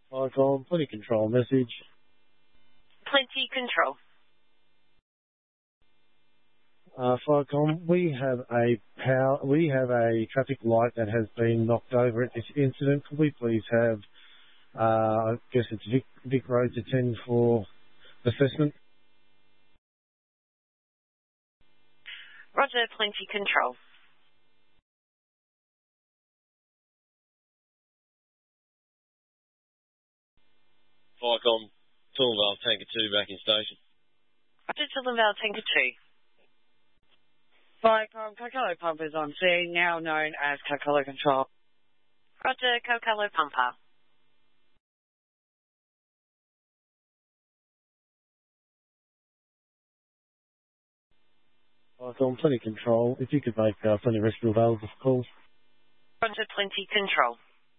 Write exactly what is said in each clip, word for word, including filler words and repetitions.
Icon, plenty control message. Plenty control. Uh, Flycom, we have a power, we have a traffic light that has been knocked over at this incident. Could we please have, uh, I guess it's Vic, Vic Road to ten for assessment? Roger, plenty control. Flycom, Toowoomba Tanker two back in station. Roger, Toowoomba Tanker two. Flycom, Kokalo Pumpers on scene, now known as Kokalo Control. Roger, Kokalo Pumper. Flycom, plenty control. If you could make uh, plenty rescue available for calls. Roger, plenty control.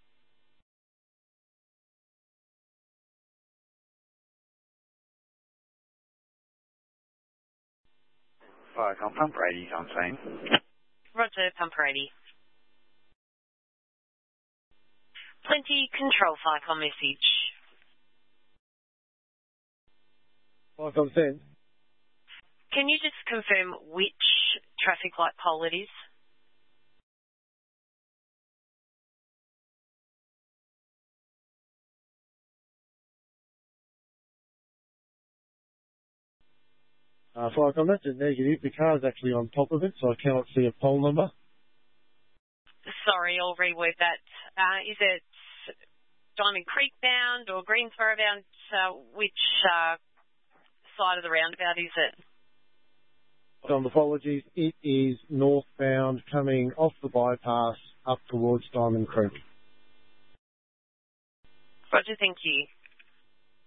Flycom, Pumper eighty on scene. Roger, Pumper eighty. Plenty control, Flycom message. Flycom send. Can you just confirm which traffic light pole it is? Uh, Flycom, that's a negative. The car's actually on top of it, so I cannot see a pole number. Sorry, I'll reword that. Uh, is it Diamond Creek bound or Greensboro bound? Uh, which uh, side of the roundabout is it? Um, apologies, it is northbound coming off the bypass up towards Diamond Creek. Roger, thank you.